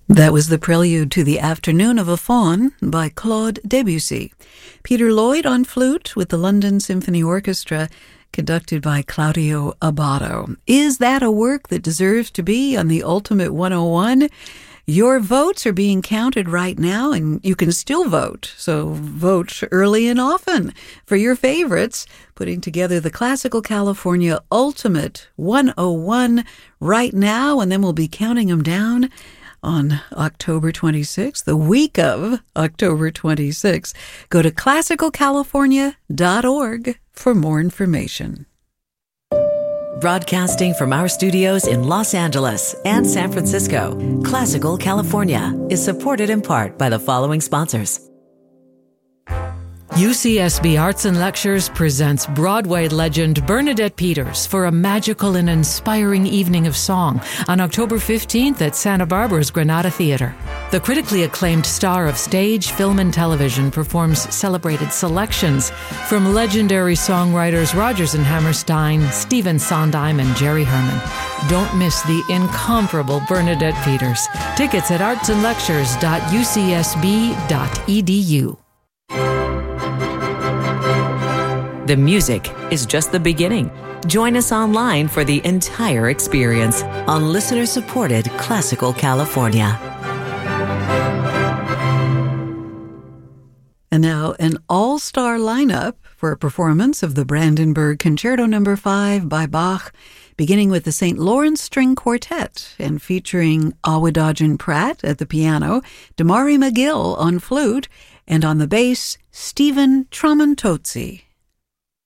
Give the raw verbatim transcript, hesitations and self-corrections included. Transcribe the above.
That was the prelude to The Afternoon of a Faun by Claude Debussy. Peter Lloyd on flute with the London Symphony Orchestra, conducted by Claudio Abbado. Is that a work that deserves to be on the Ultimate one oh one? Your votes are being counted right now, and you can still vote. So vote early and often for your favorites, putting together the Classical California Ultimate one oh one right now, and then we'll be counting them down on October twenty-sixth, the week of October twenty-sixth. Go to classical california dot org for more information. Broadcasting from our studios in Los Angeles and San Francisco, Classical California is supported in part by the following sponsors. U C S B Arts and Lectures presents Broadway legend Bernadette Peters for a magical and inspiring evening of song on October fifteenth at Santa Barbara's Granada Theater. The critically acclaimed star of stage, film, and television performs celebrated selections from legendary songwriters Rodgers and Hammerstein, Stephen Sondheim, and Jerry Herman. Don't miss the incomparable Bernadette Peters. Tickets at arts and lectures dot u c s b dot e d u. The music is just the beginning. Join us online for the entire experience on listener-supported Classical California. And now an all-star lineup for a performance of the Brandenburg Concerto Number five by Bach, beginning with the Saint Lawrence String Quartet and featuring Awadagin Pratt at the piano, Damari McGill on flute, and on the bass, Stephen Tramontozzi.